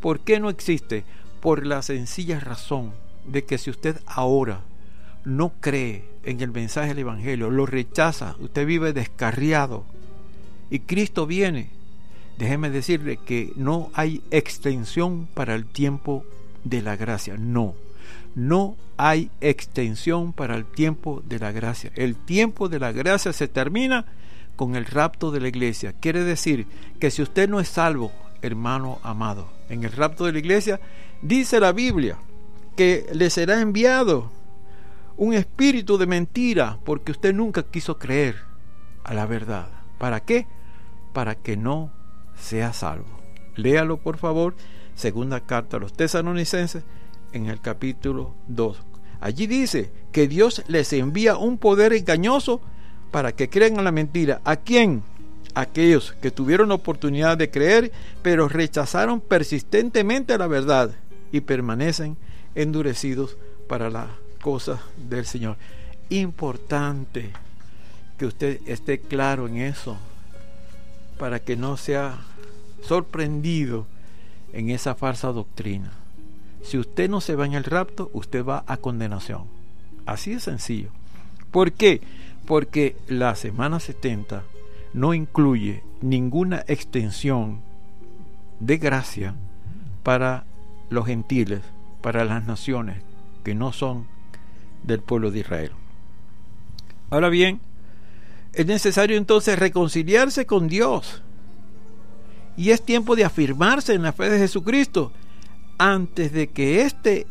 ¿Por qué no existe? Por la sencilla razón de que si usted ahora no cree en el mensaje del Evangelio, lo rechaza, usted vive descarriado y Cristo viene, déjeme decirle que no hay extensión para el tiempo de la gracia. No hay extensión para el tiempo de la gracia. El tiempo de la gracia se termina con el rapto de la iglesia. Quiere decir que si usted no es salvo, hermano amado, en el rapto de la iglesia, dice la Biblia que le será enviado un espíritu de mentira porque usted nunca quiso creer a la verdad. ¿Para qué? Para que no sea salvo. Léalo por favor, segunda carta a los Tesalonicenses en el capítulo 2. Allí dice que Dios les envía un poder engañoso para que crean en la mentira. ¿A quién? Aquellos que tuvieron la oportunidad de creer, pero rechazaron persistentemente la verdad y permanecen endurecidos para las cosas del Señor. Importante que usted esté claro en eso, para que no sea sorprendido en esa falsa doctrina. Si usted no se va en el rapto, usted va a condenación. Así de sencillo. ¿Por qué? Porque la semana 70 no incluye ninguna extensión de gracia para los gentiles, para las naciones que no son del pueblo de Israel. Ahora bien, es necesario entonces reconciliarse con Dios. Y es tiempo de afirmarse en la fe de Jesucristo antes de que este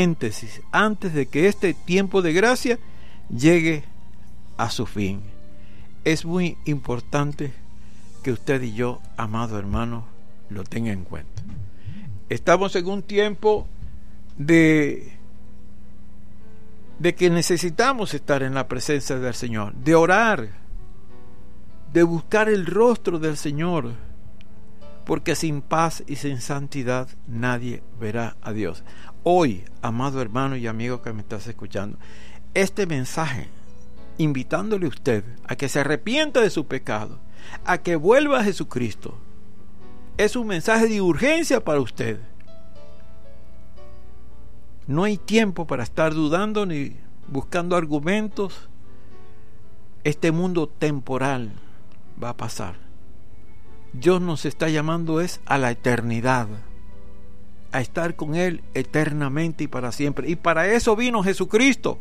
tiempo de gracia llegue a su fin. Es muy importante que usted y yo, amado hermano, lo tenga en cuenta. Estamos en un tiempo de que necesitamos estar en la presencia del Señor, de orar, de buscar el rostro del Señor, porque sin paz y sin santidad nadie verá a Dios. Hoy, amado hermano y amigo que me estás escuchando, este mensaje, invitándole a usted a que se arrepienta de su pecado, a que vuelva a Jesucristo, es un mensaje de urgencia para usted. No hay tiempo para estar dudando ni buscando argumentos. Este mundo temporal va a pasar. Dios nos está llamando a la eternidad, a estar con Él eternamente y para siempre. Y para eso vino Jesucristo.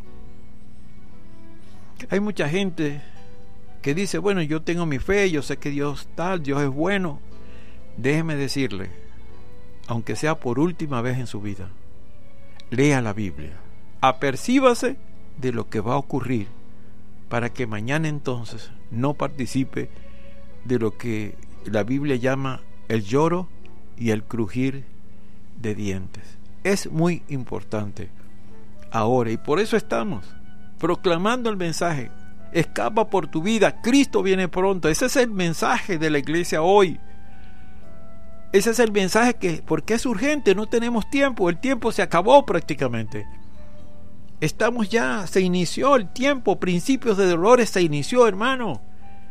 Hay mucha gente que dice, bueno, yo tengo mi fe, yo sé que Dios tal, Dios es bueno. Déjeme decirle, aunque sea por última vez en su vida, lea la Biblia, apercíbase de lo que va a ocurrir, para que mañana entonces no participe de lo que la Biblia llama el lloro y el crujir de dientes. Es muy importante ahora, y por eso estamos proclamando el mensaje: escapa por tu vida, Cristo viene pronto. Ese es el mensaje de la iglesia hoy. Ese es el mensaje porque es urgente, no tenemos tiempo, el tiempo se acabó prácticamente. Se inició el tiempo, principios de dolores se inició, hermano.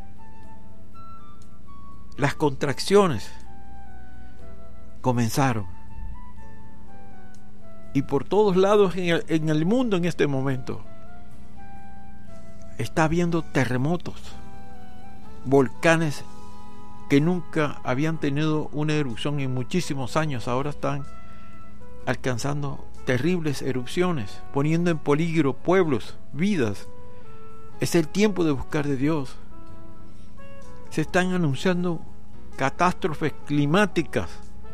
Las contracciones comenzaron. Y por todos lados en el mundo en este momento está habiendo terremotos, volcanes que nunca habían tenido una erupción en muchísimos años, ahora están alcanzando terribles erupciones, poniendo en peligro pueblos, vidas. Es el tiempo de buscar de Dios. Se están anunciando catástrofes climáticas,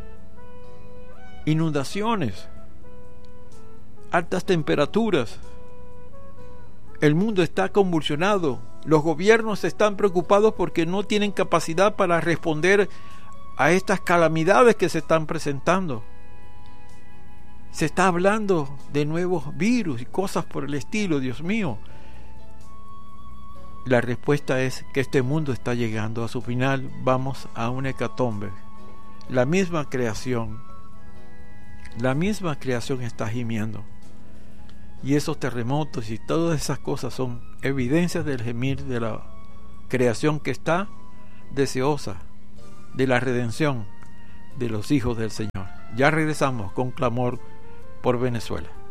inundaciones, altas temperaturas. El mundo está convulsionado. Los gobiernos están preocupados porque no tienen capacidad para responder a estas calamidades que se están presentando. Se está hablando de nuevos virus y cosas por el estilo. Dios mío. La respuesta es que este mundo está llegando a su final. Vamos a una hecatombe. La misma creación está gimiendo. Y esos terremotos y todas esas cosas son evidencias del gemir de la creación que está deseosa de la redención de los hijos del Señor. Ya regresamos con clamor por Venezuela.